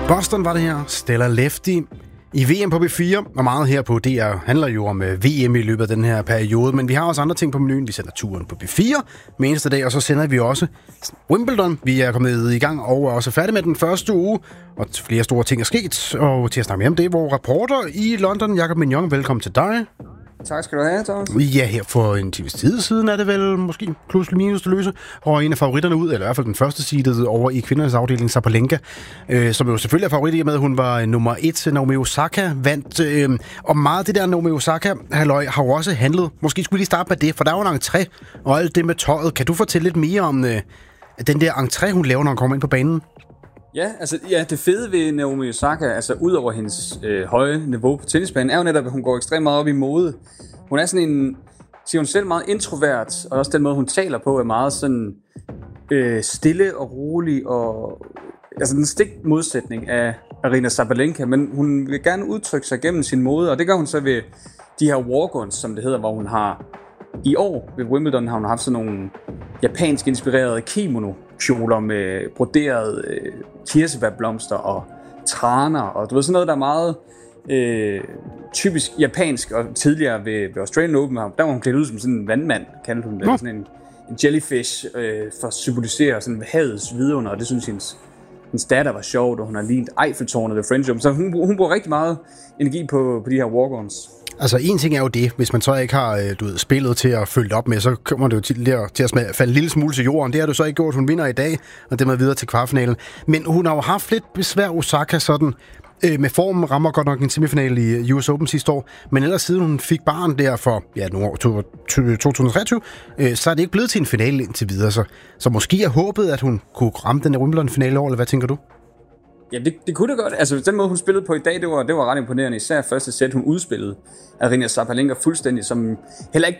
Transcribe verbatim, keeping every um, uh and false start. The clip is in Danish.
Boston var det her. Stella Lefty i V M på B fire, og meget her på D R handler jo om V M i løbet af den her periode, men vi har også andre ting på menuen. Vi sender turen på B fire med eneste dag, og så sender vi også Wimbledon. Vi er kommet i gang og er også færdige med den første uge, og flere store ting er sket. Og til at snakke mere om det, hvor reporter i London, Jakob Mignon, velkommen til dig. Tak skal du have, Thomas. Ja, her for en times tid siden er det vel måske plus minus det løse, og en af favoritterne ud, eller i hvert fald den første seedet over i kvindernes afdeling, Sabalenka, øh, som jo selvfølgelig er favorit i og med, at hun var nummer et. Naomi Osaka vandt, øh, og meget af det der Naomi Osaka halløj har jo også handlet. Måske skulle vi lige starte med det, for der er jo en entré og alt det med tøjet. Kan du fortælle lidt mere om øh, den der entré, hun laver, når hun kommer ind på banen? Ja, altså ja, det fede ved Naomi Osaka, altså ud over hendes øh, høje niveau på tennisbanen, er jo netop, at hun går ekstremt meget op i mode. Hun er sådan en, siger hun selv, meget introvert, og også den måde, hun taler på, er meget sådan øh, stille og rolig, og altså den stik modsætning af Aryna Sabalenka, men hun vil gerne udtrykke sig gennem sin mode, og det gør hun så ved de her walk-ons, som det hedder, hvor hun har i år ved Wimbledon har hun haft sådan nogle japansk inspirerede kimono-kjoler med broderede øh, kirsebærblomster og traner, og du ved, sådan noget, der er meget øh, typisk japansk, og tidligere ved, ved Australian Open, der var hun klædt ud som sådan en vandmand, kaldte hun det, no. sådan en, en jellyfish, øh, for at symbolisere sådan havets vidunder, og det synes hendes, hendes datter var sjovt, og hun har lignet Eiffeltårnet ved French Open, så hun, hun bruger rigtig meget energi på, på de her walk-ons. Altså, en ting er jo det, hvis man så ikke har du ved, spillet til at følge op med, så kommer det jo til, til at falde en lille smule til jorden. Det har du så ikke gjort. Hun vinder i dag, og det er videre til kvartfinalen. Men hun har jo haft lidt besvær, Osaka, sådan øh, med formen, rammer godt nok en semifinal i U S Open sidste år, men ellers siden hun fik barn der for ja, nu år to tusind og treogtyve, øh, så er det ikke blevet til en finale indtil videre. Så, så måske er håbet, at hun kunne ramme den her Wimbledon-finale over, eller hvad tænker du? Ja, det, det kunne det godt. Altså, den måde, hun spillede på i dag, det var, det var ret imponerende. Især første sæt, hun udspillede Aryna Sabalenka fuldstændig, som heller ikke